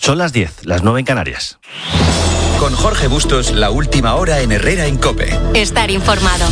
Son las 10, las 9 en Canarias. Con Jorge Bustos, la última hora en Herrera en COPE. Estar informado.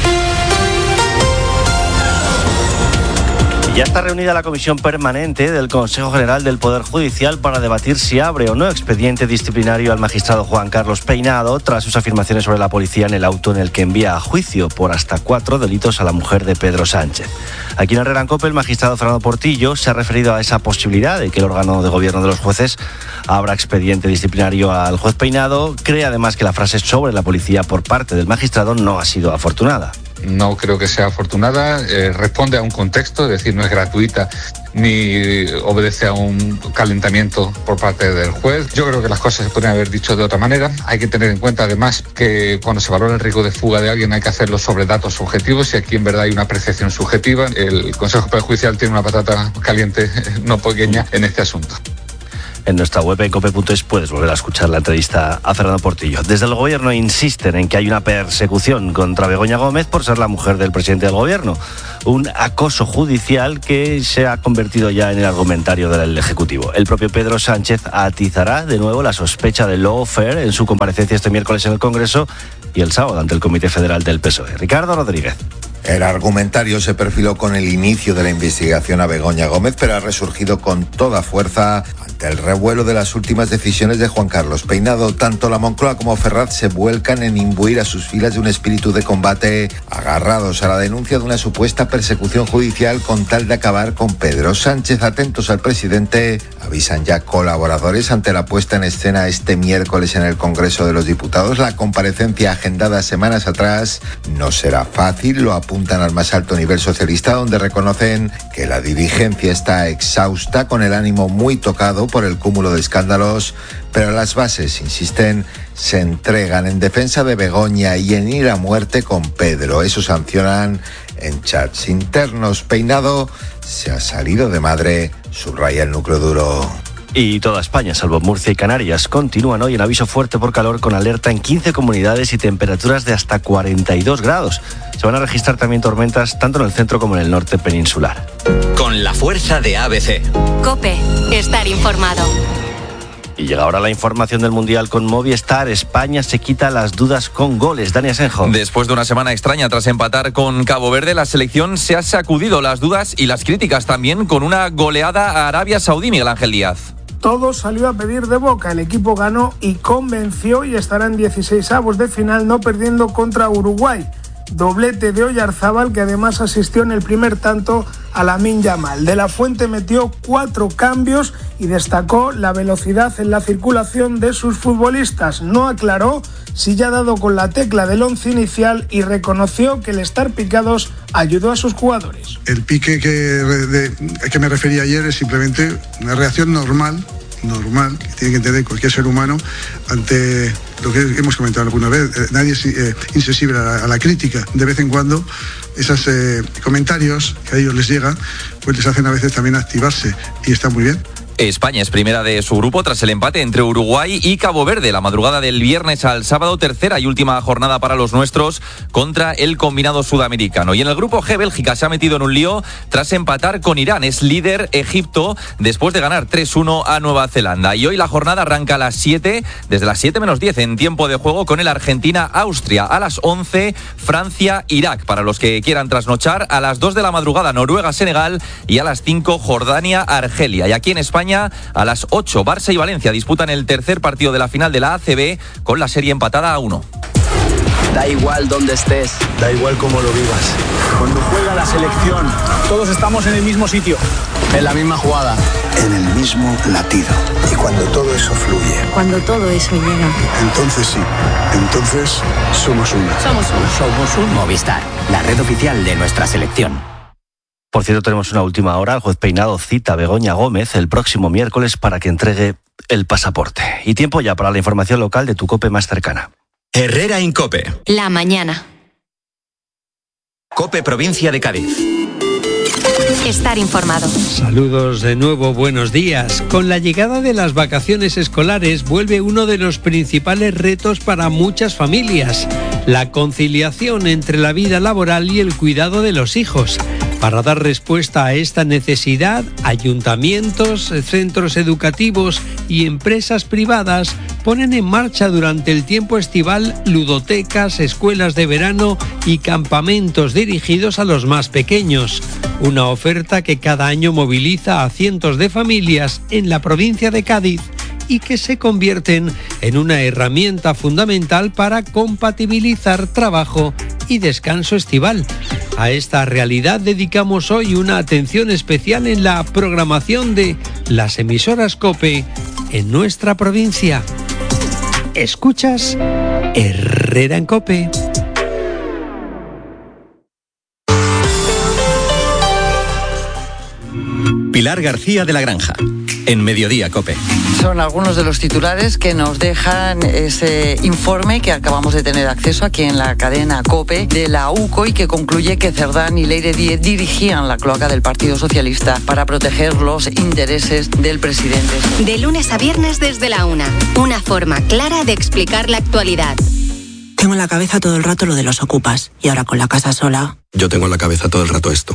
Ya está reunida la Comisión Permanente del Consejo General del Poder Judicial para debatir si abre o no expediente disciplinario al magistrado Juan Carlos Peinado tras sus afirmaciones sobre la policía en el auto en el que envía a juicio por hasta 4 delitos a la mujer de Pedro Sánchez. Aquí en Herrera en COPE, el magistrado Fernando Portillo se ha referido a esa posibilidad de que el órgano de gobierno de los jueces abra expediente disciplinario al juez Peinado. Cree además que la frase sobre la policía por parte del magistrado no ha sido afortunada. No creo que sea afortunada, responde a un contexto, es decir, no es gratuita ni obedece a un calentamiento por parte del juez. Yo creo que las cosas se podrían haber dicho de otra manera. Hay que tener en cuenta además que cuando se valora el riesgo de fuga de alguien hay que hacerlo sobre datos subjetivos y aquí en verdad hay una apreciación subjetiva. El Consejo Superior Judicial tiene una patata caliente no pequeña en este asunto. En nuestra web en cope.es puedes volver a escuchar la entrevista a Fernando Portillo. Desde el gobierno insisten en que hay una persecución contra Begoña Gómez por ser la mujer del presidente del gobierno. Un acoso judicial que se ha convertido ya en el argumentario del Ejecutivo. El propio Pedro Sánchez atizará de nuevo la sospecha de lawfare en su comparecencia este miércoles en el Congreso y el sábado ante el Comité Federal del PSOE. Ricardo Rodríguez. El argumentario se perfiló con el inicio de la investigación a Begoña Gómez, pero ha resurgido con toda fuerza ante el revuelo de las últimas decisiones de Juan Carlos Peinado. Tanto la Moncloa como Ferraz se vuelcan en imbuir a sus filas de un espíritu de combate, agarrados a la denuncia de una supuesta persecución judicial con tal de acabar con Pedro Sánchez. Atentos al presidente, avisan ya colaboradores ante la puesta en escena este miércoles en el Congreso de los Diputados. La comparecencia agendada semanas atrás no será fácil, lo apuntan al más alto nivel socialista, donde reconocen que la dirigencia está exhausta, con el ánimo muy tocado por el cúmulo de escándalos, pero las bases, insisten, se entregan en defensa de Begoña y en ir a muerte con Pedro. Eso sancionan en chats internos. Peinado se ha salido de madre, subraya el núcleo duro. Y toda España, salvo Murcia y Canarias, continúan hoy en aviso fuerte por calor con alerta en 15 comunidades y temperaturas de hasta 42 grados. Se van a registrar también tormentas tanto en el centro como en el norte peninsular. Con la fuerza de ABC. COPE, estar informado. Y llega ahora la información del Mundial con Movistar. España se quita las dudas con goles. Dani Asenjo. Después de una semana extraña tras empatar con Cabo Verde, la selección se ha sacudido las dudas y las críticas también con una goleada a Arabia Saudí, Miguel Ángel Díaz. Todo salió a pedir de boca, el equipo ganó y convenció y estará en 16avos de final, no perdiendo contra Uruguay. Doblete de Oyarzábal, que además asistió en el primer tanto a Lamine Yamal. De la Fuente metió 4 cambios y destacó la velocidad en la circulación de sus futbolistas. No aclaró si ya ha dado con la tecla del once inicial y reconoció que el estar picados ayudó a sus jugadores. El pique que me refería ayer es simplemente una reacción normal que tiene que entender cualquier ser humano ante lo que hemos comentado alguna vez. Nadie es insensible a la crítica. De vez en cuando esos comentarios que a ellos les llegan pues les hacen a veces también activarse y está muy bien. España es primera de su grupo tras el empate entre Uruguay y Cabo Verde. La madrugada del viernes al sábado, tercera y última jornada para los nuestros contra el combinado sudamericano. Y en el grupo G, Bélgica se ha metido en un lío tras empatar con Irán. Es líder Egipto después de ganar 3-1 a Nueva Zelanda. Y hoy la jornada arranca a las 7, desde las 7 menos 10 en tiempo de juego, con el Argentina-Austria. A las 11, Francia-Irak. Para los que quieran trasnochar, a las 2 de la madrugada, Noruega-Senegal. Y a las 5, Jordania-Argelia. Y aquí en España, a las 8, Barça y Valencia disputan el tercer partido de la final de la ACB con la serie empatada a 1. Da igual dónde estés, da igual cómo lo vivas. Cuando juega la selección, todos estamos en el mismo sitio, en la misma jugada, en el mismo latido. Y cuando todo eso fluye, cuando todo eso llega, entonces sí, entonces somos uno. Somos uno. Movistar, la red oficial de nuestra selección. Por cierto, tenemos una última hora. El juez Peinado cita a Begoña Gómez el próximo miércoles para que entregue el pasaporte. Y tiempo ya para la información local de tu COPE más cercana. Herrera en COPE. La mañana. COPE Provincia de Cádiz. Estar informado. Saludos de nuevo, buenos días. Con la llegada de las vacaciones escolares vuelve uno de los principales retos para muchas familias: la conciliación entre la vida laboral y el cuidado de los hijos. Para dar respuesta a esta necesidad, ayuntamientos, centros educativos y empresas privadas ponen en marcha durante el tiempo estival ludotecas, escuelas de verano y campamentos dirigidos a los más pequeños. Una oferta que cada año moviliza a cientos de familias en la provincia de Cádiz y que se convierten en una herramienta fundamental para compatibilizar trabajo y descanso estival. A esta realidad dedicamos hoy una atención especial en la programación de las emisoras COPE en nuestra provincia. ¿Escuchas Herrera en COPE? Pilar García de la Granja, en Mediodía COPE. Son algunos de los titulares que nos dejan ese informe que acabamos de tener acceso aquí en la cadena COPE de la UCO y que concluye que Cerdán y Leire Díez dirigían la cloaca del Partido Socialista para proteger los intereses del presidente. De lunes a viernes desde la 1. Una forma clara de explicar la actualidad. Tengo en la cabeza todo el rato lo de los ocupas y ahora con la casa sola. Yo tengo en la cabeza todo el rato esto.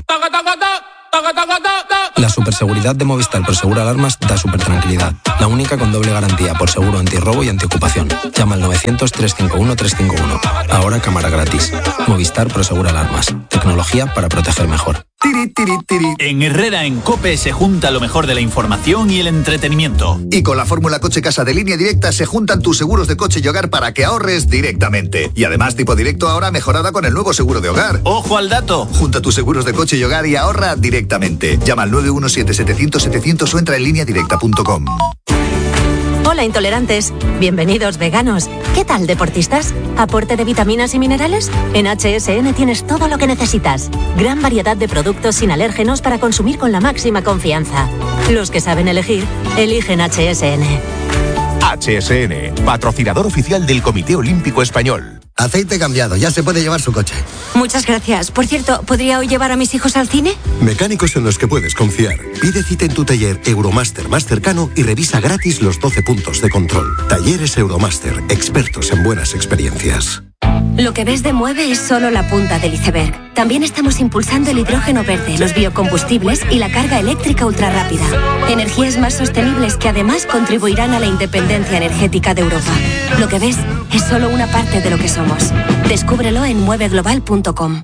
La superseguridad de Movistar Prosegur Alarmas da supertranquilidad. La única con doble garantía por seguro antirrobo y antiocupación. Llama al 900-351-351. Ahora cámara gratis. Movistar Prosegur Alarmas. Tecnología para proteger mejor. En Herrera en COPE se junta lo mejor de la información y el entretenimiento. Y con la fórmula Coche Casa de Línea Directa se juntan tus seguros de coche y hogar para que ahorres directamente. Y además tipo directo ahora mejorada con el nuevo seguro de hogar. ¡Ojo al dato! Junta tus seguros de coche y hogar y ahorra directamente. Llama al 917-700-700 o entra en lineadirecta.com. Hola intolerantes, bienvenidos veganos. ¿Qué tal deportistas? ¿Aporte de vitaminas y minerales? En HSN tienes todo lo que necesitas. Gran variedad de productos sin alérgenos para consumir con la máxima confianza. Los que saben elegir, eligen HSN. HSN, patrocinador oficial del Comité Olímpico Español. Aceite cambiado, ya se puede llevar su coche. Muchas gracias. Por cierto, ¿podría hoy llevar a mis hijos al cine? Mecánicos en los que puedes confiar. Pide cita en tu taller Euromaster más cercano y revisa gratis los 12 puntos de control. Talleres Euromaster, expertos en buenas experiencias. Lo que ves de Mueve es solo la punta del iceberg. También estamos impulsando el hidrógeno verde, los biocombustibles y la carga eléctrica ultrarrápida. Energías más sostenibles que además contribuirán a la independencia energética de Europa. Lo que ves es solo una parte de lo que somos. Descúbrelo en mueveglobal.com.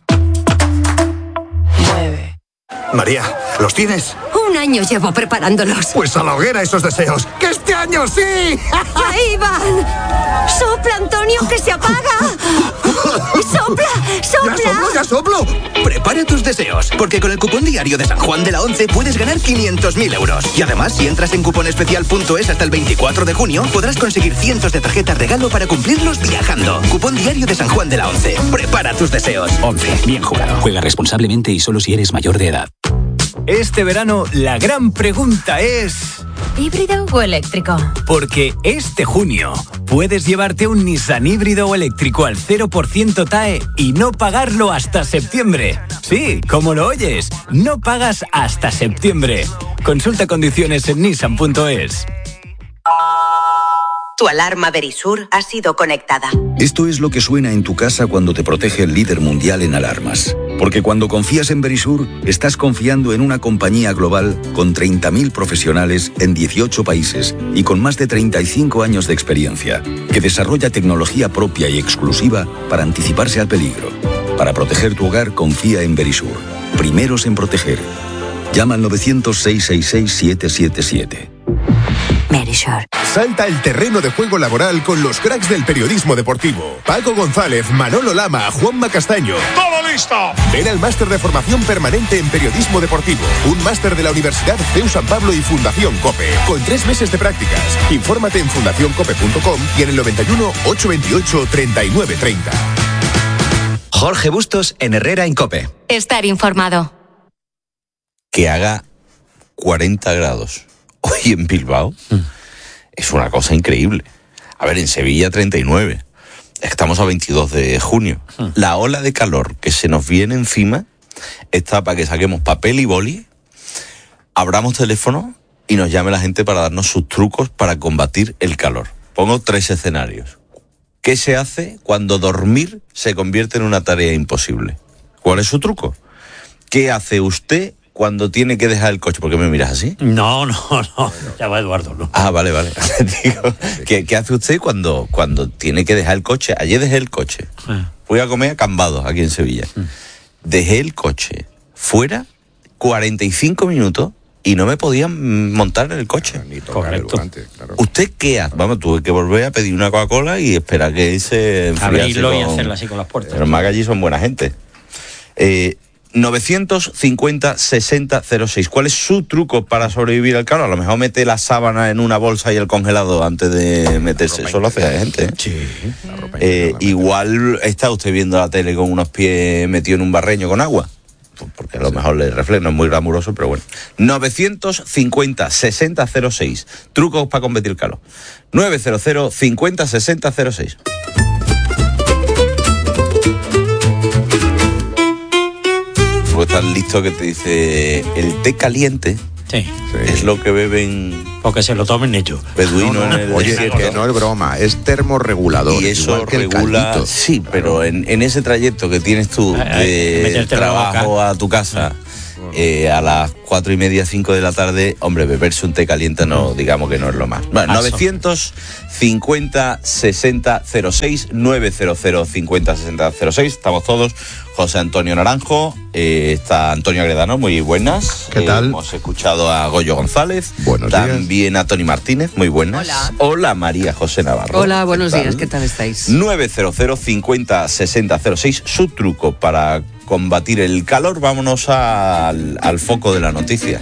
María, ¿los tienes? Un año llevo preparándolos. Pues a la hoguera esos deseos. ¡Que este año sí! ¡Ahí van! ¡Sopla, Antonio, que se apaga! ¡Sopla, sopla! ¡Ya soplo! Prepara tus deseos, porque con el cupón diario de San Juan de la Once puedes ganar 500.000 euros. Y además, si entras en cuponespecial.es hasta el 24 de junio, podrás conseguir cientos de tarjetas regalo para cumplirlos viajando. Cupón diario de San Juan de la Once. Prepara tus deseos. 11. Bien jugado. Juega responsablemente y solo si eres mayor de edad. Este verano, la gran pregunta es... ¿híbrido o eléctrico? Porque este junio puedes llevarte un Nissan híbrido o eléctrico al 0% TAE y no pagarlo hasta septiembre. Sí, como lo oyes, no pagas hasta septiembre. Consulta condiciones en nissan.es. Tu alarma Verisur ha sido conectada. Esto es lo que suena en tu casa cuando te protege el líder mundial en alarmas. Porque cuando confías en Verisur, estás confiando en una compañía global con 30.000 profesionales en 18 países y con más de 35 años de experiencia, que desarrolla tecnología propia y exclusiva para anticiparse al peligro. Para proteger tu hogar, confía en Verisur. Primeros en proteger. Llama al 900-666-777. Verisur. Salta el terreno de juego laboral con los cracks del periodismo deportivo. Paco González, Manolo Lama, Juanma Castaño. ¡Todo listo! Ven al máster de formación permanente en periodismo deportivo. Un máster de la Universidad CEU San Pablo y Fundación COPE. Con 3 meses de prácticas. Infórmate en fundacioncope.com y en el 91 828 3930. Jorge Bustos en Herrera en COPE. Estar informado. Que haga 40 grados hoy en Bilbao es una cosa increíble. A ver, en Sevilla 39. Estamos a 22 de junio. La ola de calor que se nos viene encima está para que saquemos papel y boli, abramos teléfono y nos llame la gente para darnos sus trucos para combatir el calor. Pongo 3 escenarios. ¿Qué se hace cuando dormir se convierte en una tarea imposible? ¿Cuál es su truco? ¿Qué hace usted cuando tiene que dejar el coche? ¿Por qué me miras así? No, ya va Eduardo, ¿no? Ah, vale. Digo, ¿qué hace usted cuando tiene que dejar el coche? Ayer dejé el coche. Fui a comer a Cambados, aquí en Sevilla. Dejé el coche fuera 45 minutos y no me podían montar en el coche. Correcto. Claro. ¿Usted qué hace? Vamos, tuve que volver a pedir una Coca-Cola y esperar que se enfriase. Abrirlo y hacerlo así con las puertas. Pero más que allí son buena gente. 950-60-06. ¿Cuál es su truco para sobrevivir al calor? A lo mejor mete la sábana en una bolsa y el congelado antes de meterse. Eso lo hace la gente, ¿eh? Sí. Igual está usted viendo la tele con unos pies metidos en un barreño con agua. Porque a lo mejor le refleja, no es muy glamuroso, pero bueno. 950-60-06. Trucos para combatir el calor. 900-50-60-06. Estás listo que te dice el té caliente. Sí. Es lo que beben. Porque se lo tomen ellos. Beduinos en el Oye, desierto. que no es broma, es termorregulador. Y eso igual que el regula. caldito. Sí, pero en ese trayecto que tienes tú de trabajo a tu casa. A las 4:30, 5 de la tarde, hombre, beberse un té caliente no, digamos que no es lo más. Bueno, 950-60-06, 900-50-60-06, estamos todos. José Antonio Naranjo, está Antonio Agredano, muy buenas. ¿Qué tal? Hemos escuchado a Goyo González. Buenos también días. a Tony Martínez, muy buenas. Hola María José Navarro. Hola, buenos días, ¿qué tal estáis? 900-50-60-06, su truco para combatir el calor. Vámonos al foco de la noticia.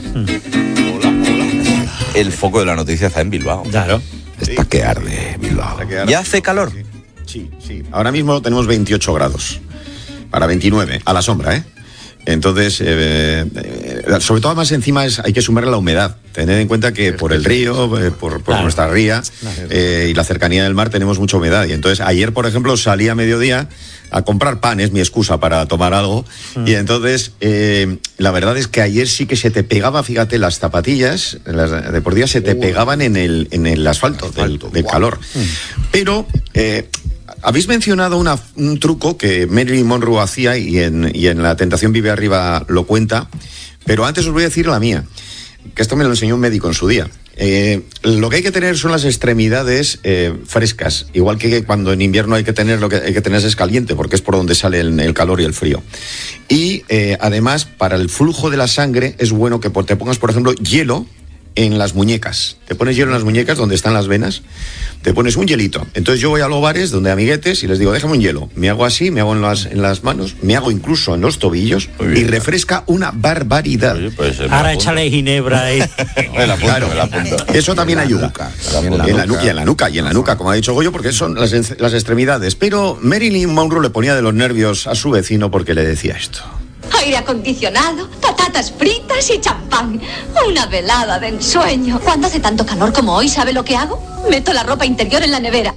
El foco de la noticia está en Bilbao. Claro. Está que arde, Bilbao. ¿Ya hace calor? Sí. Ahora mismo tenemos 28 grados. Para 29, a la sombra, ¿eh? Entonces, sobre todo además encima hay que sumarle la humedad. Tened en cuenta que por el río, por nuestra ría y la cercanía del mar tenemos mucha humedad. Y entonces ayer, por ejemplo, salí a mediodía a comprar pan, es mi excusa para tomar algo. Y entonces, la verdad es que ayer sí que se te pegaba, fíjate, las zapatillas, las deportivas se te pegaban en el asfalto del calor. Pero... habéis mencionado un truco que Marilyn Monroe hacía y en La Tentación vive arriba lo cuenta, pero antes os voy a decir la mía, que esto me lo enseñó un médico en su día. Lo que hay que tener son las extremidades frescas, igual que cuando en invierno hay que tener lo que hay que tener es caliente, porque es por donde sale el calor y el frío. Y además, para el flujo de la sangre es bueno que te pongas, por ejemplo, hielo en las muñecas. Te pones hielo en las muñecas donde están las venas, te pones un hielito. Entonces yo voy a los bares donde amiguetes y les digo, déjame un hielo. Me hago así, me hago en las manos, me hago incluso en los tobillos y refresca una barbaridad. Oye, pues ahora échale ginebra y... Claro, eso también ayuda. En la nuca, como ha dicho Goyo, porque son las extremidades. Pero Marilyn Monroe le ponía de los nervios a su vecino porque le decía esto. Aire acondicionado, patatas fritas y champán. Una velada de ensueño. Cuando hace tanto calor como hoy, ¿sabe lo que hago? Meto la ropa interior en la nevera.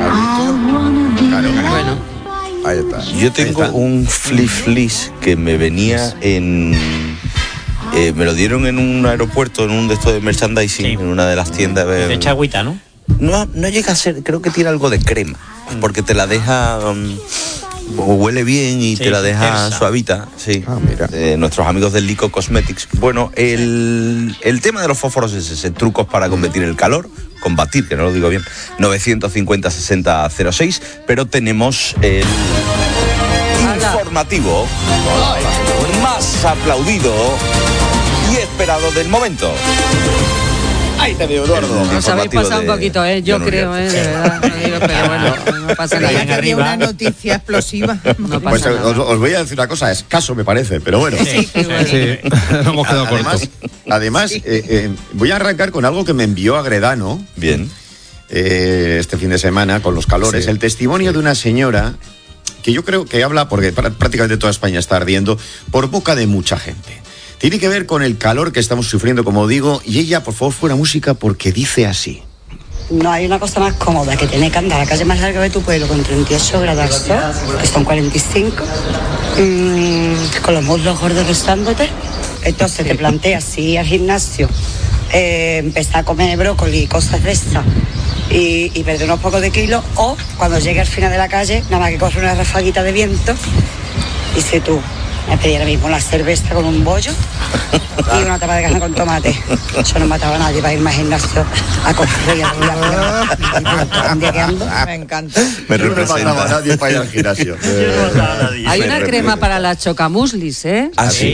Bueno. Ahí está. Yo tengo un flip-flis que me venía en... me lo dieron en un aeropuerto, en un de estos de merchandising, en una de las tiendas. De echa agüita, ¿no? No llega a ser, creo que tiene algo de crema, porque te la deja... huele bien y te la deja suavita, sí. Nuestros amigos del Lico Cosmetics. Bueno, el tema de los fósforos es ese, trucos para combatir el calor, que no lo digo bien, 950-60-06, pero tenemos el informativo más aplaudido y esperado del momento. Ahí te veo, Eduardo. Nos habéis pasado un poquito, yo creo, de verdad. Pero bueno, no pasa nada. Había una noticia explosiva. No Pues pasa nada. os voy a decir una cosa, escaso me parece, pero bueno. Sí, hemos quedado cortos. Además, voy a arrancar con algo que me envió Agredano. Bien. Este fin de semana, con los calores. Sí. El testimonio de una señora que yo creo que habla, porque prácticamente toda España está ardiendo, por boca de mucha gente. Tiene que ver con el calor que estamos sufriendo, como digo, y ella, por favor, fuera música, porque dice así. No hay una cosa más cómoda que tener que andar a la calle más larga de tu pueblo con 38 grados, que son 45, con los muslos gordos besándote. Entonces te planteas si ir al gimnasio, empezar a comer brócoli y cosas de estas, y perder unos pocos de kilos, o cuando llegue al final de la calle, nada más que coger una rafaguita de viento, y si tú, Me pedí ahora mismo la cerveza con un bollo y una tapa de carne con tomate. Yo no mataba a nadie para irme al gimnasio a coger y a un día que ando. Me encanta. Me representa. A nadie para ir al gimnasio. Hay una crema para las chocamuslis, ¿eh? ¿Ah, sí?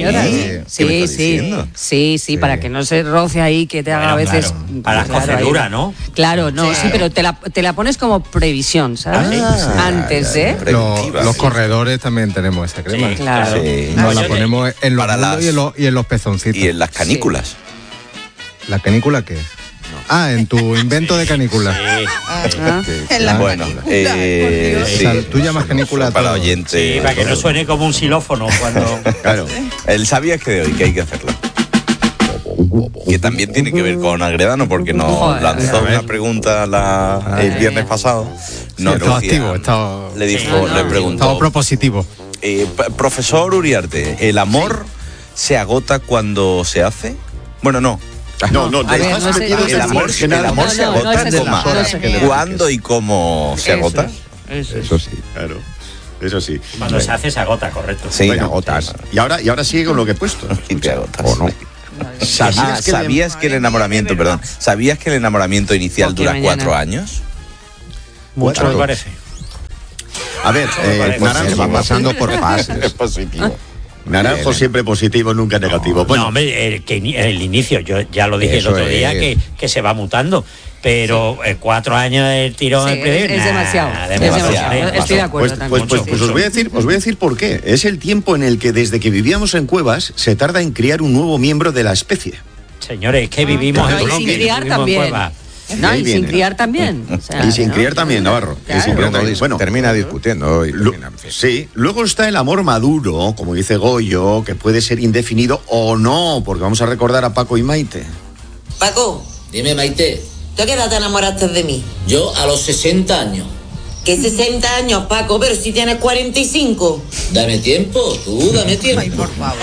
Sí, para que no se roce ahí, que te haga a veces... Claro. Para las coceduras, ¿no? Claro, no, sí, pero te la pones como previsión, ¿sabes? Antes, ¿eh? Los corredores también tenemos esa crema. Sí, claro. Sí. Nos la ponemos en los muslos y en los pezoncitos. Y en las canículas. Sí. ¿La canícula qué es? Ah, en tu invento de canícula. En la bueno, o sea, tú llamas canícula para oyentes. Sí, para que no suene como un xilófono cuando... Claro. El sabías que de hoy, que hay que hacerlo. Que también tiene que ver con Agredano, porque nos lanzó una pregunta el viernes pasado. Nos estaba decía, activo, le preguntó. Estaba propositivo. Profesor Uriarte, ¿el amor se agota cuando se hace? Bueno, no. No, el amor se agota, ¿cuándo y cómo se agota? Eso sí, claro. Eso sí. Cuando se hace, se agota, correcto. Sí, bueno, agotas. Y ahora sigue con lo que he puesto. Y te agotas. ¿O no? ¿Sabías que el enamoramiento, ¿sabías que el enamoramiento inicial dura 4 años? Mucho me parece. A ver, Naranjo va pasando por fases. Es positivo. Naranjo siempre positivo, nunca negativo. Bueno, hombre, el inicio, yo ya lo dije el otro día, que se va mutando. Pero 4 años del tirón del primer, es demasiado. Estoy de acuerdo también. Pues os voy a decir por qué. Es el tiempo en el que desde que vivíamos en cuevas se tarda en criar un nuevo miembro de la especie. Señores, es que vivimos en sin criar también. No, y sin criar también. Y sin criar también, Navarro. Bueno, termina discutiendo. Sí, luego está el amor maduro, como dice Goyo, que puede ser indefinido o no, porque vamos a recordar a Paco y Maite. Paco, dime, Maite, ¿tú a qué edad te enamoraste de mí? Yo a los 60 años. ¿Qué 60 años, Paco? Pero si tienes 45. Dame tiempo, tú, dame tiempo. Ay, por favor.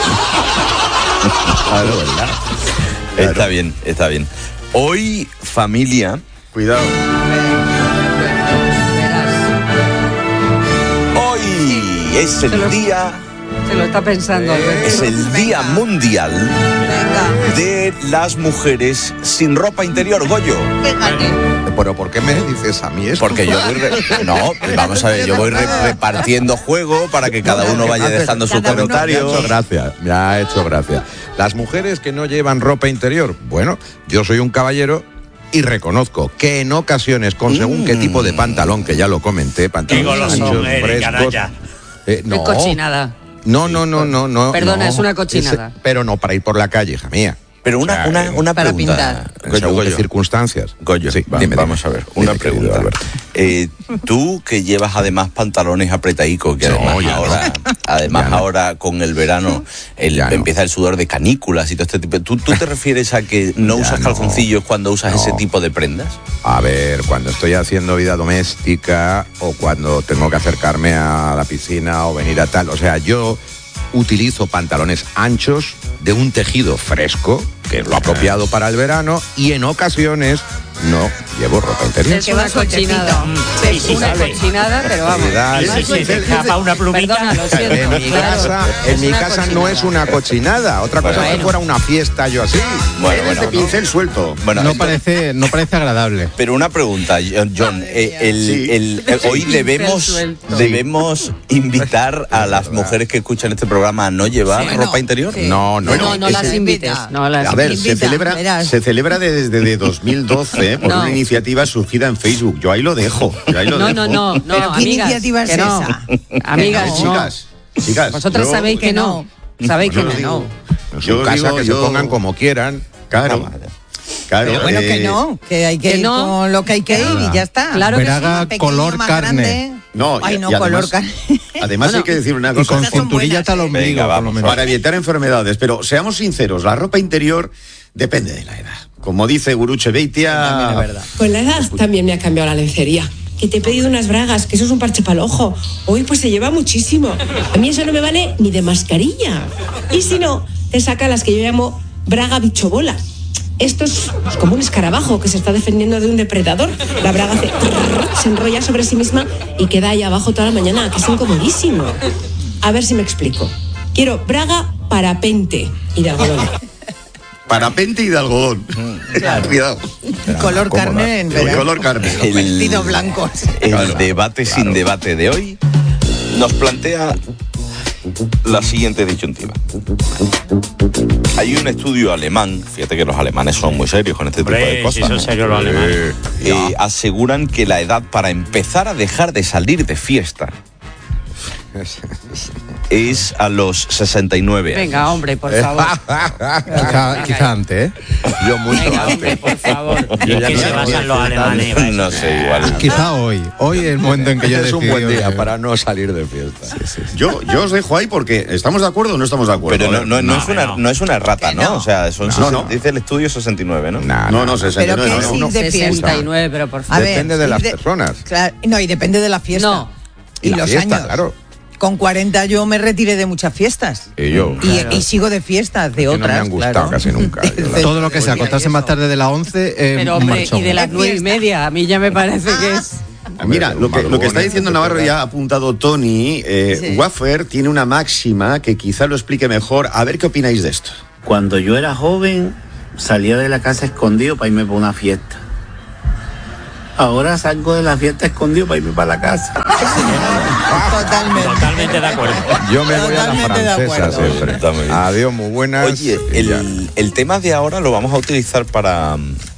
Claro, ¿verdad? Claro. Está bien. Hoy, familia... Cuidado. Hoy es el día... Se lo está pensando, Alberto. Es el Día Mundial de las Mujeres sin ropa interior, Goyo. Pero ¿por qué me dices a mí esto? Porque yo voy... vamos a ver, yo voy repartiendo juego para que cada uno vaya dejando su comentario. Me ha hecho gracia. Las mujeres que no llevan ropa interior, bueno, yo soy un caballero y reconozco que en ocasiones, con según qué tipo de pantalón, que ya lo comenté, pantalones anchos, frescos... No. Es cochinada. No. Perdona, es una cochinada. Pero no para ir por la calle, hija mía. Pero una para pregunta. Pintar. Según qué circunstancias. Goyo, sí, vamos a ver. Una pregunta. Tú que llevas además pantalones apretadicos, que además ahora con el verano empieza el sudor de canículas y todo este tipo. ¿Tú te refieres a que no usas calzoncillos cuando usas ese tipo de prendas? A ver, cuando estoy haciendo vida doméstica o cuando tengo que acercarme a la piscina o venir a tal, o sea, yo utilizo pantalones anchos de un tejido fresco, que es lo apropiado para el verano, y en ocasiones no llevo ropa interior. Es una cochinada. Es una cochinada, pero vamos. Si se escapa una plumita. Perdona, lo siento. En mi casa no es una cochinada. Otra cosa que fuera una fiesta yo así. Bueno, pincel suelto. Bueno, no parece agradable. Pero una pregunta, John. Hoy debemos invitar a las mujeres que escuchan este programa a no llevar ropa interior. No las invites. A ver, se celebra desde 2012 por una iniciativa surgida en Facebook. Yo ahí lo dejo. No, ¿Pero qué iniciativa es esa? Amigas, chicas. Vosotras sabéis que no. Sabéis que no. En su casa que se pongan como quieran. Claro. Pero bueno, que hay que ir con lo que hay que ir y ya está. Claro que Veraga color carne. Color carne. Además hay que decir una cosa. Y con cinturilla hasta el ombligo, por lo menos. Para evitar enfermedades. Pero seamos sinceros, la ropa interior depende de la edad. Como dice Guruche Beitia... Con la edad también me ha cambiado la lencería. Que te he pedido unas bragas, que eso es un parche para el ojo. Hoy pues se lleva muchísimo. A mí eso no me vale ni de mascarilla. Y si no, te saca las que yo llamo braga bichobola. Esto es como un escarabajo que se está defendiendo de un depredador. La braga se enrolla sobre sí misma y queda ahí abajo toda la mañana, que es incomodísimo. A ver si me explico. quiero braga parapente y de algodón. Parapente y de algodón. Claro. Cuidado. Color carne en verano. Color carne. Vestidos blancos. El debate sin debate de hoy nos plantea la siguiente disyuntiva. Hay un estudio alemán, fíjate que los alemanes son muy serios con este tipo de cosas. Sí, son serios los alemanes. Aseguran que la edad para empezar a dejar de salir de fiesta es a los 69 años. Venga, hombre, por favor. Quizá antes, ¿eh? Yo mucho Venga, antes. hombre, por favor. ¿En qué se basan los alemanes? No sé, igual. Quizá hoy. Hoy es el momento en que yo Es un buen día que- para no salir de fiesta. Yo os dejo ahí porque ¿estamos de acuerdo o no estamos de acuerdo? Pero no es una errata, ¿no? O sea, son dice el estudio 69, ¿no? No, 69. Pero ¿qué es ir de fiesta? 69, pero por A favor. ver, Depende de ir las personas. Claro, no, y depende de la fiesta. No. Y la los fiesta, años. claro. Con 40 yo me retiré de muchas fiestas. Y yo. Y sigo de fiestas, de Que otras. no me han gustado claro. casi nunca. Todo lo que sea, acostarse más tarde de las 11, Pero un hombre, marchón. y de las 9:30, a mí ya me parece que es... Mira, lo que está diciendo Navarro ya ha apuntado Tony, Waffer tiene una máxima que quizá lo explique mejor. A ver qué opináis de esto. Cuando yo era joven, salía de la casa escondido para irme para una fiesta. Ahora salgo de la fiesta escondido para irme para la casa. Totalmente de acuerdo. Yo me voy a la Totalmente de francesa acuerdo. siempre. Adiós, muy buenas. Oye, y ya. el tema de ahora lo vamos a utilizar para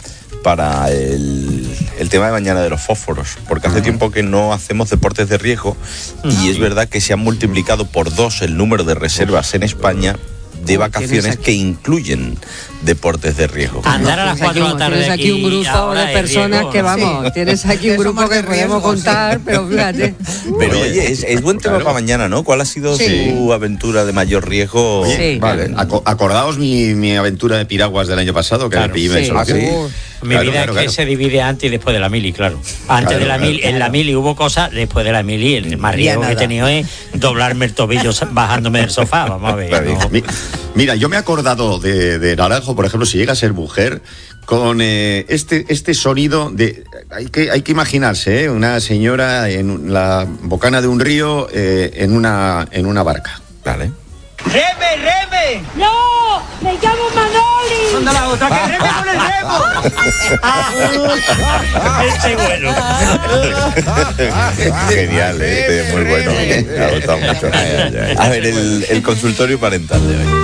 el tema de mañana de los fósforos, porque hace tiempo que no hacemos deportes de riesgo y es verdad que se han multiplicado por 2 el número de reservas en España de vacaciones que incluyen deportes de riesgo. Andar a las 4 de la tarde. Tienes aquí un grupo ahora de es personas riesgo, que ¿no? vamos, tienes aquí un grupo que podemos contar, pero fíjate. Pero oye, es buen tema para mañana, ¿no? ¿Cuál ha sido su aventura de mayor riesgo? Oye, vale. Acordaos mi aventura de piraguas del año pasado, que Claro. me pillé Sí. Mi Claro, vida claro, es que se divide antes y después de la mili, claro. Antes de la mili, en la mili hubo cosas, después de la mili el más riesgo que he tenido es doblarme el tobillo bajándome del sofá, vamos a ver. ¿no? Mira, yo me he acordado de Naranjo, por ejemplo, si llega a ser mujer, con este sonido de... Hay que imaginarse, una señora en la bocana de un río en una barca. Vale. ¡Reme, reme! ¡No! ¡Me llamo Manoli! ¡Anda la otra, que reme con el remo! Ese bueno. Genial, muy bueno. Me ha gustado mucho. A ver, el consultorio parental de hoy.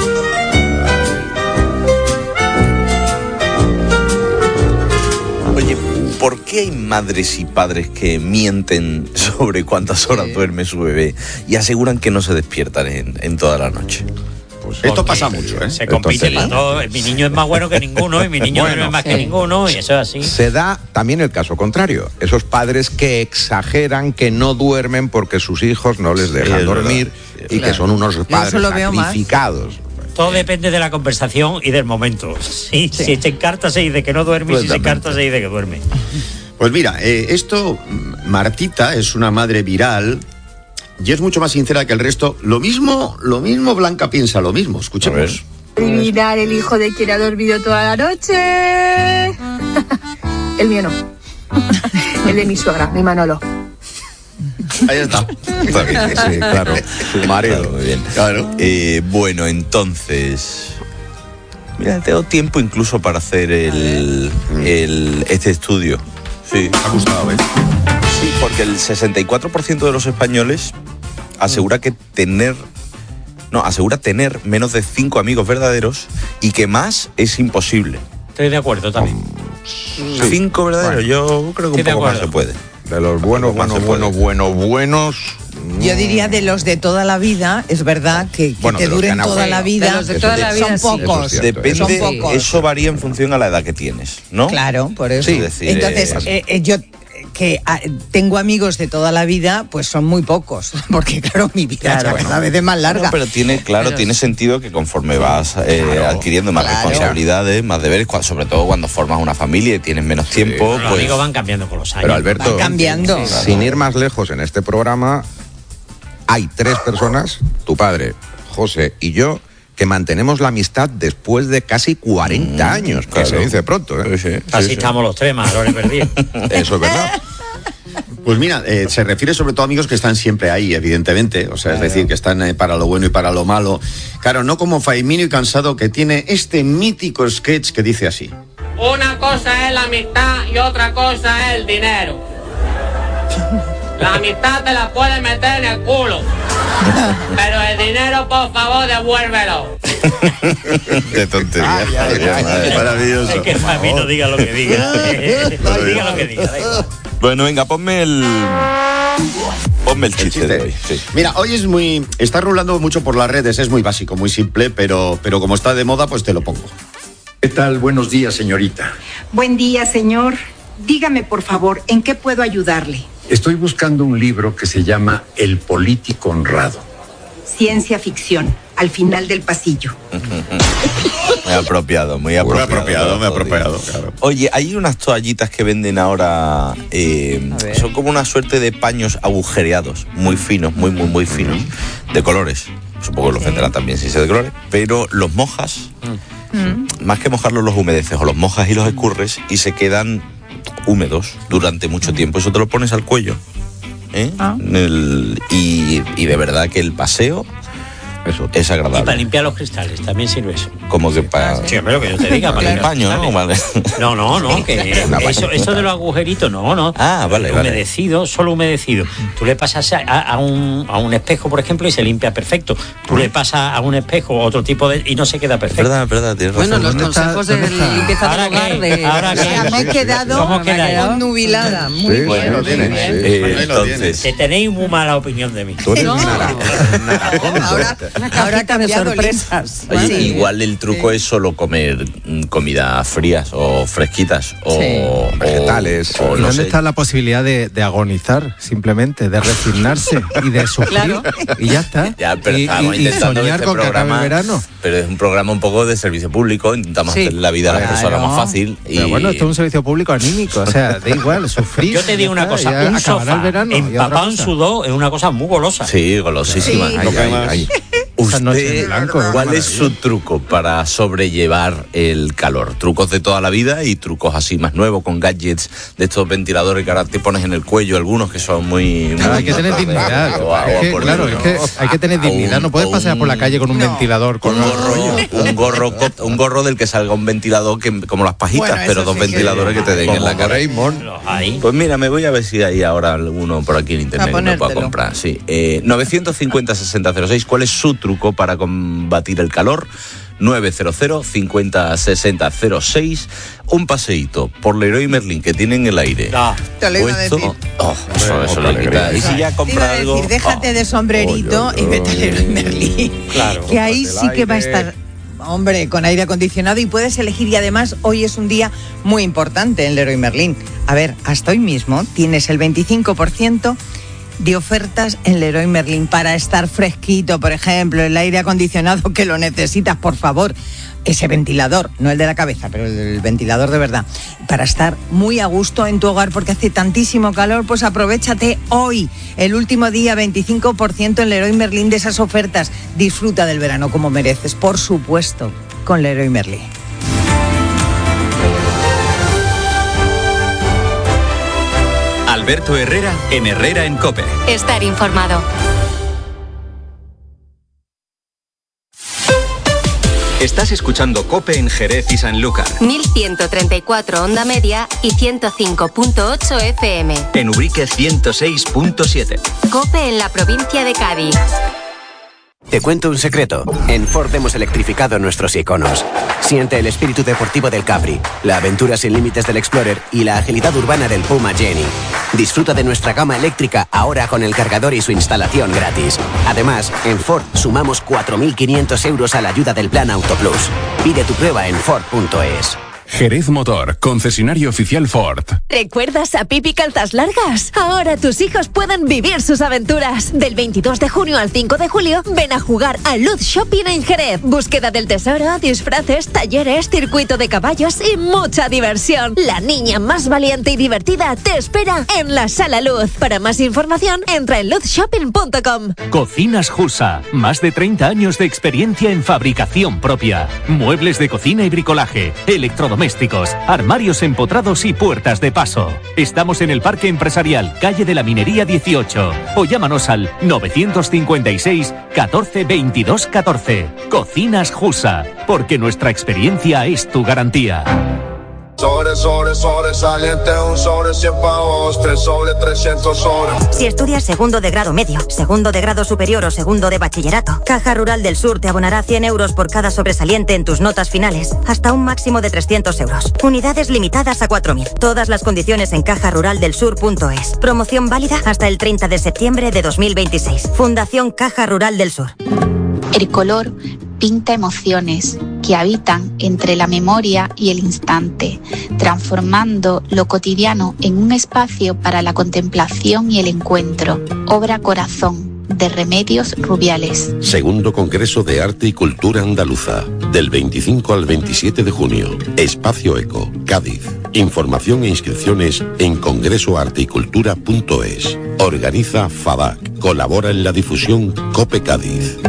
Oye, ¿por qué hay madres y padres que mienten sobre cuántas horas duerme su bebé y aseguran que no se despiertan en toda la noche? Esto pasa mucho, ¿eh? Se compite para todo. Mi niño es más bueno que ninguno y mi niño Bueno, duerme más que ninguno y eso es así. Se da también el caso contrario. Esos padres que exageran que no duermen porque sus hijos no les dejan dormir y que son unos padres sacrificados. Todo depende de la conversación y del momento. Si se encarta se dice que no duerme y si se encarta se dice que duerme. Pues mira, Martita es una madre viral y es mucho más sincera que el resto. Lo mismo Blanca piensa lo mismo. Escuchemos. Adivinar el hijo de quien ha dormido toda la noche. El mío no. El de mi suegra, mi Manolo. Ahí está. Sí, claro. Su marido. Muy bien. Claro. Bueno, entonces... Mira, tengo tiempo incluso para hacer este estudio. Sí. Me ha gustado, ¿eh? Sí, porque el 64% de los españoles asegura tener menos de 5 amigos verdaderos y que más es imposible. Estoy de acuerdo también. 5 verdaderos, yo creo que un poco más se puede. De los buenos. Yo diría de los de toda la vida, es verdad que Bueno, te de los que duren han toda abuelo. la vida, De los de toda la vida, son sí. pocos. Eso es cierto, son depende, pocos. eso varía en función a la edad que tienes, ¿no? Claro, por eso. Es decir, Entonces, yo que tengo amigos de toda la vida, pues son muy pocos, porque claro, mi vida es cada vez es más larga. No, pero tiene sentido que conforme vas adquiriendo más responsabilidades, más deberes, sobre todo cuando formas una familia y tienes menos tiempo. Los amigos van cambiando con los años. Pero Alberto, Van cambiando. sin ir más lejos en este programa, hay 3 personas, tu padre, José y yo, que mantenemos la amistad después de casi 40 años, que se dice pronto, ¿eh? Así estamos los 3, más lo he perdido. Eso es verdad. Pues mira, se refiere sobre todo a amigos que están siempre ahí, evidentemente. O sea, es decir, que están para lo bueno y para lo malo. Claro, no como Faimino y Cansado, que tiene este mítico sketch que dice así. Una cosa es la amistad y otra cosa es el dinero. La amistad te la puedes meter en el culo. Pero el dinero, por favor, devuélvelo. Qué tontería. Maravilloso. Es que Faimino diga lo que diga. Diga lo que diga, da igual. Bueno, venga, ponme el chiste de hoy. Sí. Mira, hoy está rulando mucho por las redes, es muy básico, muy simple, pero como está de moda, pues te lo pongo. ¿Qué tal? Buenos días, señorita. Buen día, señor. Dígame, por favor, ¿en qué puedo ayudarle? Estoy buscando un libro que se llama El político honrado. Ciencia ficción, al final del pasillo. Muy apropiado. Muy apropiado, claro. Oye, hay unas toallitas que venden ahora, son como una suerte de paños agujereados, muy finos, muy finos, de colores. Supongo que los venderán también si se de colores, pero los mojas, más que mojarlos los humedeces, o los mojas y los escurres y se quedan húmedos durante mucho tiempo. Eso te lo pones al cuello, y de verdad que el paseo es agradable. Y para limpiar los cristales también sirve eso. Como que para... Sí, pero que yo te diga, para el paño, ¿no? Vale. No, que eso de los agujeritos, no. Ah, vale. Humedecido, solo humedecido. Tú le pasas a un espejo, por ejemplo, y se limpia perfecto. Tú le pasas a un espejo otro tipo de... y no se queda perfecto. Verdad, tienes razón. Bueno, los consejos de limpieza del hogar de... ¿Ahora qué? Me he quedado nubilada. Muy bien. Bueno, entonces... Que tenéis muy mala opinión de mí. Tú eres Ahora de sorpresas. Oye, igual el truco es solo comer comidas frías o fresquitas o vegetales. ¿Y dónde está la posibilidad de agonizar, simplemente, de resignarse y de sufrir? Claro. Y ya está. Ya, pero y soñar con que acabe el verano. Pero es un programa un poco de servicio público, intentamos hacer la vida a las personas más fácil. Pero bueno, esto es un servicio público anímico, o sea, da igual, sufrir. Yo te digo una cosa, un sofá empapado en sudor es una cosa muy golosa. Sí, golosísima. Usted, ¿cuál es su truco para sobrellevar el calor? Trucos de toda la vida y trucos así más nuevos, con gadgets de estos ventiladores que ahora te pones en el cuello, algunos que son muy... hay que tener dignidad. Es que hay que tener dignidad. No puedes pasear por la calle con un ventilador, con un gorro del que salga un ventilador que, como las pajitas, pero dos ventiladores que te den en la cara. Pues mira, me voy a ver si hay ahora alguno por aquí en internet que me pueda comprar. Sí. 950-6006, ¿cuál es su truco para combatir el calor? 900-50-60-06. Un paseíto por Leroy Merlin que tiene en el aire. Te lo iba a decir. Eso le quita. Y si ya compra algo... déjate de sombrerito y vete a Leroy Merlin. Claro. Que ahí sí que va a estar... Hombre, con aire acondicionado, y puedes elegir, y además hoy es un día muy importante en Leroy Merlin. A ver, hasta hoy mismo tienes el 25% de ofertas en Leroy Merlin para estar fresquito, por ejemplo, el aire acondicionado que lo necesitas, por favor. Ese ventilador, no el de la cabeza, pero el ventilador de verdad, para estar muy a gusto en tu hogar porque hace tantísimo calor. Pues aprovéchate hoy, el último día, 25% en Leroy Merlin de esas ofertas. Disfruta del verano como mereces, por supuesto, con Leroy Merlin. Alberto Herrera en Herrera en COPE. Estar informado. Estás escuchando COPE en Jerez y Sanlúcar. 1134 onda media y 105.8 FM. En Ubrique 106.7. COPE en la provincia de Cádiz. Te cuento un secreto. En Ford hemos electrificado nuestros iconos. Siente el espíritu deportivo del Capri, la aventura sin límites del Explorer y la agilidad urbana del Puma Jenny. Disfruta de nuestra gama eléctrica ahora con el cargador y su instalación gratis. Además, en Ford sumamos 4.500 euros a la ayuda del Plan Auto Plus. Pide tu prueba en Ford.es. Jerez Motor, concesionario oficial Ford. ¿Recuerdas a Pipi Calzas Largas? Ahora tus hijos pueden vivir sus aventuras. Del 22 de junio al 5 de julio, ven a jugar a Luz Shopping en Jerez. Búsqueda del tesoro, disfraces, talleres, circuito de caballos y mucha diversión. La niña más valiente y divertida te espera en la Sala Luz. Para más información, entra en luzshopping.com. Cocinas Jusa. Más de 30 años de experiencia en fabricación propia. Muebles de cocina y bricolaje. Electrodomésticos electrodomésticos, armarios empotrados y puertas de paso. Estamos en el Parque Empresarial, calle de la Minería 18. O llámanos al 956 14 22 14. Cocinas Jusa, porque nuestra experiencia es tu garantía. Sobresaliente, un sobre 100 pavos, 3 sobre 300 horas. Si estudias segundo de grado medio, segundo de grado superior o segundo de bachillerato, Caja Rural del Sur te abonará 100 euros por cada sobresaliente en tus notas finales, hasta un máximo de 300 euros. Unidades limitadas a 4.000. Todas las condiciones en cajaruraldelsur.es. Promoción válida hasta el 30 de septiembre de 2026. Fundación Caja Rural del Sur. El color pinta emociones que habitan entre la memoria y el instante, transformando lo cotidiano en un espacio para la contemplación y el encuentro. Obra Corazón, de Remedios Rubiales. Segundo Congreso de Arte y Cultura Andaluza, del 25 al 27 de junio. Espacio Eco, Cádiz. Información e inscripciones en congresoarteycultura.es. Organiza FADAC. Colabora en la difusión COPE Cádiz.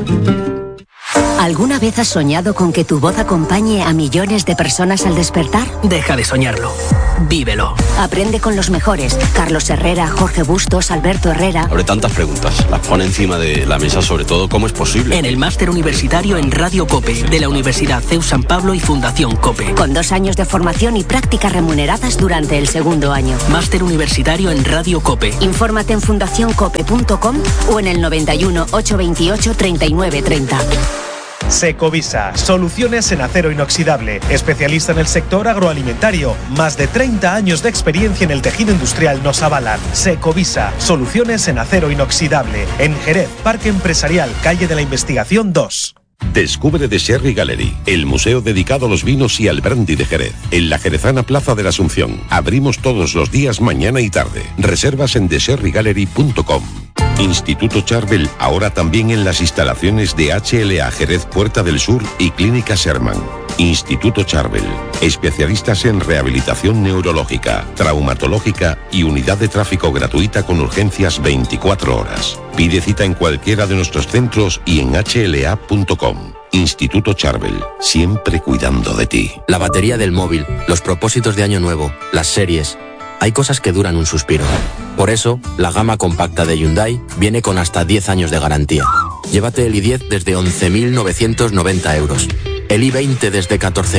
¿Alguna vez has soñado con que tu voz acompañe a millones de personas al despertar? Deja de soñarlo. Vívelo. Aprende con los mejores. Carlos Herrera, Jorge Bustos, Alberto Herrera. Abre tantas preguntas. Las pone encima de la mesa, sobre todo, ¿cómo es posible? En el máster universitario en Radio COPE, de la Universidad CEU San Pablo y Fundación COPE. Con 2 años de formación y prácticas remuneradas durante el segundo año. Máster universitario en Radio COPE. Infórmate en fundacioncope.com o en el 91 828 3930. Secovisa, soluciones en acero inoxidable, especialista en el sector agroalimentario. Más de 30 años de experiencia en el tejido industrial nos avalan. Secovisa, soluciones en acero inoxidable. En Jerez, Parque Empresarial, calle de la Investigación 2. Descubre The Sherry Gallery, el museo dedicado a los vinos y al brandy de Jerez, en la jerezana Plaza de la Asunción. Abrimos todos los días, mañana y tarde. Reservas en thesherrygallery.com. Instituto Charbel, ahora también en las instalaciones de HLA Jerez Puerta del Sur y Clínica Sherman. Instituto Charbel, especialistas en rehabilitación neurológica, traumatológica y unidad de tráfico gratuita con urgencias 24 horas. Pide cita en cualquiera de nuestros centros y en hla.com. Instituto Charbel, siempre cuidando de ti. La batería del móvil, los propósitos de Año Nuevo, las series. Hay cosas que duran un suspiro. Por eso, la gama compacta de Hyundai viene con hasta 10 años de garantía. Llévate el i10 desde 11.990 euros. El i20 desde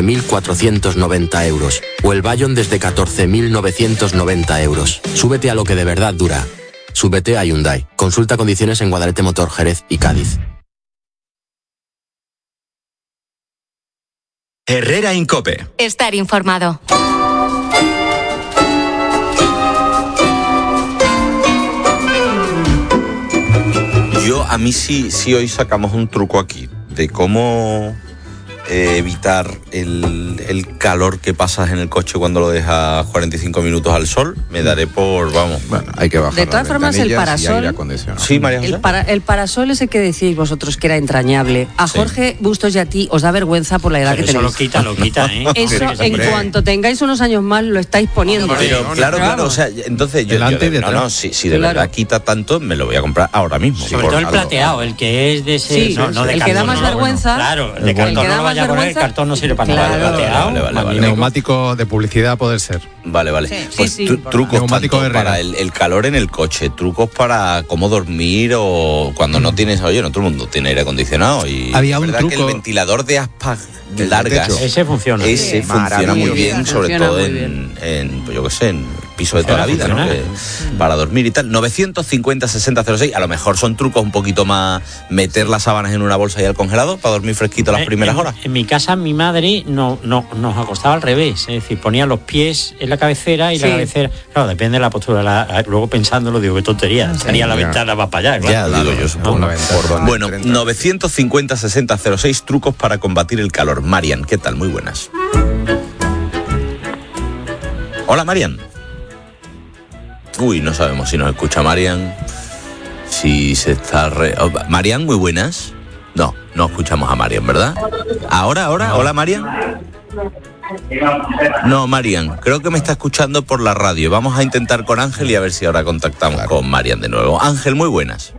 14.490 euros. O el Bayon desde 14.990 euros. Súbete a lo que de verdad dura. Súbete a Hyundai. Consulta condiciones en Guadalete Motor, Jerez y Cádiz. Herrera Incope. Estar informado. A mí sí hoy sacamos un truco aquí de cómo evitar el calor que pasas en el coche cuando lo dejas 45 minutos al sol. Me daré por, vamos. Bueno, hay que bajar. De todas formas, el parasol. Sí, María José. El parasol es el que decís vosotros que era entrañable. A Jorge Bustos y a ti os da vergüenza por la edad que tenéis. Eso lo quita, ¿eh? Eso, en cuanto tengáis unos años más, lo estáis poniendo. Pero claro, o sea, entonces yo si de verdad quita tanto, me lo voy a comprar ahora mismo. Sobre todo el plateado, el que es de ese. Sí, no de el cartón, que da más vergüenza. Claro, el de cartón no lo vaya a poner, el cartón no sirve para nada. Vale. Neumático de publicidad a poder ser. Vale. Pues trucos tanto para el calor en el coche, trucos para cómo dormir o cuando no tienes, no todo el mundo tiene aire acondicionado y había un truco que el ventilador de aspas largas, ese funciona. Funciona muy bien, sobre todo en pues yo qué sé, en piso de toda la vida, ¿no? Para dormir y tal. 950-6006, a lo mejor son trucos un poquito más, meter las sábanas en una bolsa y al congelador para dormir fresquito las primeras horas. En mi casa mi madre nos acostaba al revés, es decir, ponía los pies en la cabecera y la cabecera, claro, depende de la postura, luego pensándolo digo, qué tontería, salía la ventana va para allá, claro. Ya, digo yo, supongo. Bueno, 950-6006, trucos para combatir el calor. Marian, ¿qué tal? Muy buenas. Hola, Marian. Uy, no sabemos si nos escucha Marian. Si se está... Marian, muy buenas. No escuchamos a Marian, ¿verdad? Ahora. Hola, Marian. No, Marian, creo que me está escuchando por la radio. Vamos a intentar con Ángel y a ver si ahora contactamos con Marian de nuevo. Ángel, muy buenas.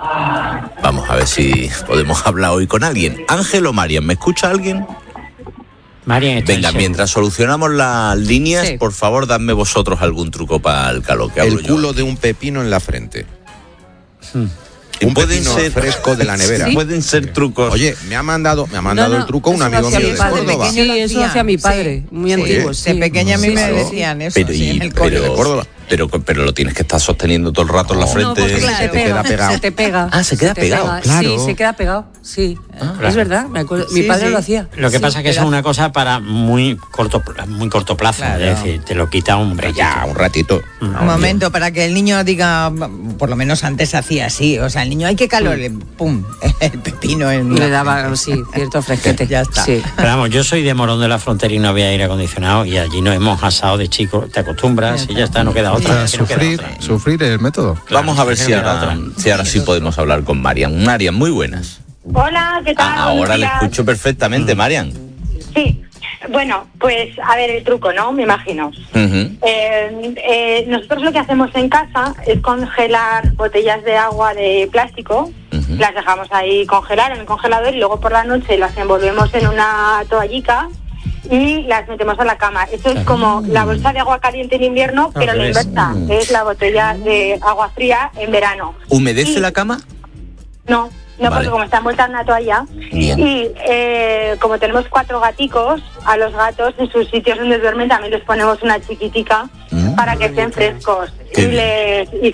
Vamos a ver si podemos hablar hoy con alguien. Ángel o Marian, ¿me escucha alguien? Marian, venga, mientras solucionamos las líneas, por favor, dadme vosotros algún truco para el calor. Que el culo de un pepino en la frente. Un pepino fresco de la nevera. ¿Sí? Pueden ser trucos. Oye, me ha mandado el truco un amigo mío de Córdoba. Sí, eso hacía mi padre, muy antiguo. De pequeña a mí me decían eso. Pero lo tienes que estar sosteniendo todo el rato en la frente. No, claro, se queda pegado. Se te pega. Ah, se queda pegado. Claro. Sí, se queda pegado. Sí, claro. Es verdad. Me acuerdo. Mi padre lo hacía. Lo que pasa es que eso es una cosa para muy corto plazo. Claro. Es decir, te lo quita un ratito. Un momento, para que el niño diga, por lo menos antes se hacía así. O sea, el niño, hay que calor, pum, el pepino. Le daba, cierto fresquete. Ya está. Sí. Pero vamos, yo soy de Morón de la Frontera y no había aire acondicionado y allí nos hemos asado de chicos. Te acostumbras y ya está, no queda otra. Sufrir el método. Vamos a ver si ahora sí podemos hablar con Marian. Marian, muy buenas. Hola, ¿qué tal? Ahora le escucho perfectamente, Marian. Sí, bueno, pues a ver el truco, ¿no? Me imagino. Nosotros lo que hacemos en casa es congelar botellas de agua de plástico, las dejamos ahí congelar en el congelador y luego por la noche las envolvemos en una toallica y las metemos a la cama. Eso es como la bolsa de agua caliente en invierno, pero la inversa, es la botella de agua fría en verano. ¿Humedece la cama? No, porque como está envuelta en una toalla. Bien. Y como tenemos 4 gaticos, a los gatos en sus sitios donde duermen también les ponemos una chiquitica para que estén frescos. Y